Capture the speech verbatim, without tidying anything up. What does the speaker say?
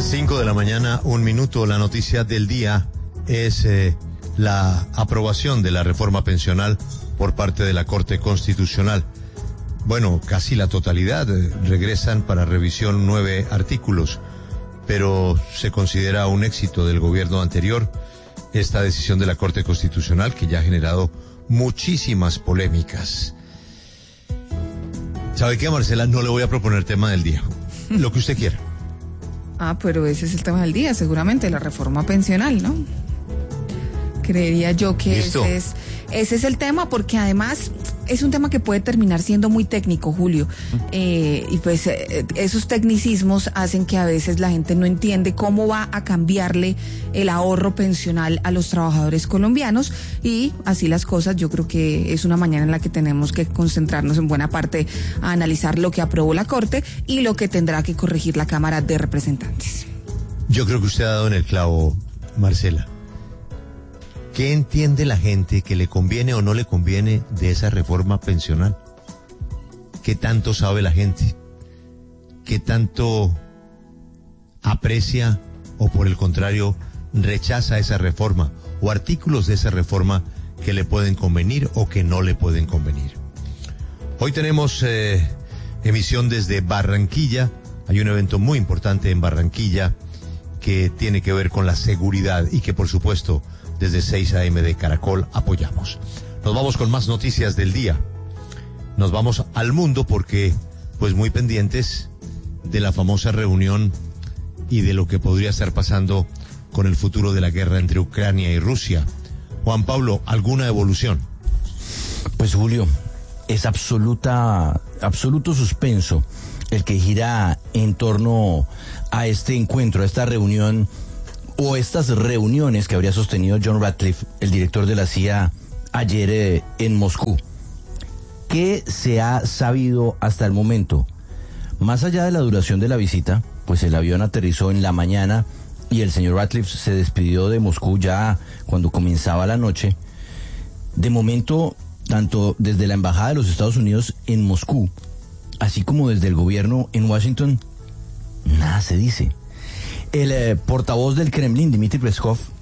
cinco de la mañana, un minuto. La noticia del día es eh, la aprobación de la reforma pensional por parte de la Corte Constitucional. Bueno, casi la totalidad. Eh, regresan para revisión nueve artículos, pero se considera un éxito del gobierno anterior esta decisión de la Corte Constitucional, que ya ha generado muchísimas polémicas. ¿Sabe qué, Marcela? No le voy a proponer tema del día. Lo que usted quiera. Ah, pero ese es el tema del día, seguramente, la reforma pensional, ¿no? Creería yo que ese es, ese es el tema, porque además es un tema que puede terminar siendo muy técnico, Julio. Eh, y pues eh, esos tecnicismos hacen que a veces la gente no entiende cómo va a cambiarle el ahorro pensional a los trabajadores colombianos, y así las cosas. Yo creo que es una mañana en la que tenemos que concentrarnos en buena parte a analizar lo que aprobó la Corte y lo que tendrá que corregir la Cámara de Representantes. Yo creo que usted ha dado en el clavo, Marcela. ¿Qué entiende la gente que le conviene o no le conviene de esa reforma pensional? ¿Qué tanto sabe la gente? ¿Qué tanto aprecia o por el contrario rechaza esa reforma o artículos de esa reforma que le pueden convenir o que no le pueden convenir? Hoy tenemos eh, emisión desde Barranquilla. Hay un evento muy importante en Barranquilla que tiene que ver con la seguridad y que, por supuesto, desde seis a eme de Caracol apoyamos. Nos vamos con más noticias del día. Nos vamos al mundo porque, pues muy pendientes de la famosa reunión y de lo que podría estar pasando con el futuro de la guerra entre Ucrania y Rusia. Juan Pablo, ¿alguna evolución? Pues Julio, es absoluta, absoluto suspenso el que gira en torno a este encuentro, a esta reunión o estas reuniones que habría sostenido John Ratcliffe, el director de la C I A, ayer eh, en Moscú. ¿Qué se ha sabido hasta el momento? Más allá de la duración de la visita, pues el avión aterrizó en la mañana y el señor Ratcliffe se despidió de Moscú ya cuando comenzaba la noche. De momento, tanto desde la Embajada de los Estados Unidos en Moscú, así como desde el gobierno en Washington, nada se dice. El eh, portavoz del Kremlin, Dmitry Peskov,